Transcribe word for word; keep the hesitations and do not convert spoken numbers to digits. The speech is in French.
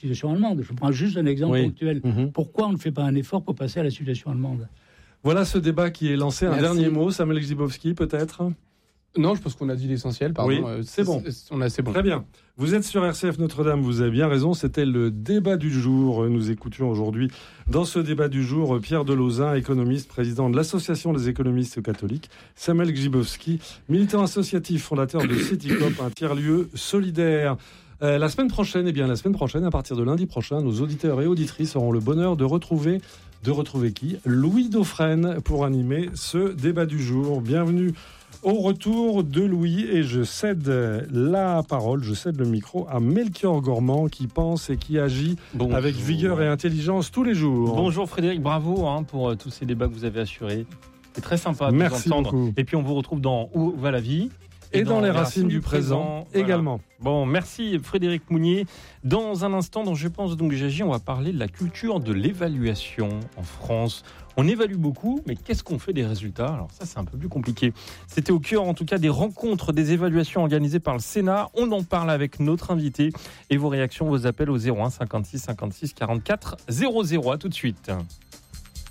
situation allemande. Je prends juste un exemple oui. ponctuel. Mm-hmm. Pourquoi on ne fait pas un effort pour passer à la situation allemande ? Voilà ce débat qui est lancé. Un Merci. dernier mot, Samuel Grzybowski, peut-être ? Non, je pense qu'on a dit l'essentiel, pardon. Oui, euh, c'est bon. C'est, on a, c'est bon. Très bien. Vous êtes sur R C F Notre-Dame, vous avez bien raison, c'était le débat du jour. Nous écoutions aujourd'hui, dans ce débat du jour, Pierre Delauzin, économiste, président de l'Association des économistes catholiques, Samuel Grzybowski, militant associatif, fondateur de Citycop, un tiers-lieu solidaire. Euh, la semaine prochaine, eh bien, la semaine prochaine, à partir de lundi prochain, nos auditeurs et auditrices auront le bonheur de retrouver, de retrouver qui ? Louis Dauphren pour animer ce débat du jour. Bienvenue au retour de Louis et je cède la parole, je cède le micro à Melchior Gormand qui pense et qui agit Bonjour. Avec vigueur et intelligence tous les jours. Bonjour Frédéric, bravo hein, pour euh, tous ces débats que vous avez assurés. C'est très sympa de Merci vous entendre. Beaucoup. Et puis on vous retrouve dans Où va la vie ? Et, et dans, dans les racines, racines du présent, présent également. Voilà. Bon, merci Frédéric Mounier. Dans un instant, dont je pense donc j'agis, on va parler de la culture de l'évaluation en France. On évalue beaucoup, mais qu'est-ce qu'on fait des résultats ? Alors ça, c'est un peu plus compliqué. C'était au cœur, en tout cas, des rencontres, des évaluations organisées par le Sénat. On en parle avec notre invité. Et vos réactions, vos appels au zéro un cinquante-six cinquante-six quarante-quatre zéro zéro. À tout de suite.